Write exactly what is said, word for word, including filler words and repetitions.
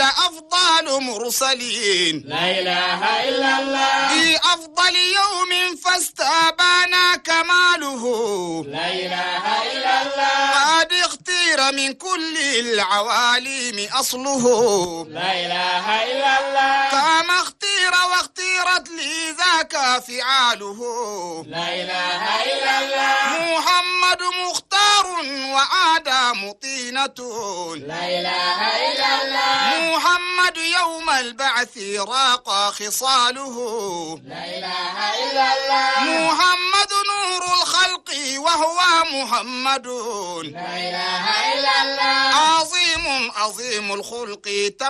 أفضل مرسلين لا إله إلا الله في أفضل يوم فاستبان كماله لا إله إلا الله قد اختير من كل العوالم أصله لا إله إلا الله كما اختير واختيرت لي ذاك فعاله لا إله إلا الله محمد مختار وآدم طينة لا إله إلا الله محمد يوم البعث راق خصاله لا إله إلا الله محمد نور الخلق وهو محمد لا إله إلا الله عظيم عظيم الخلق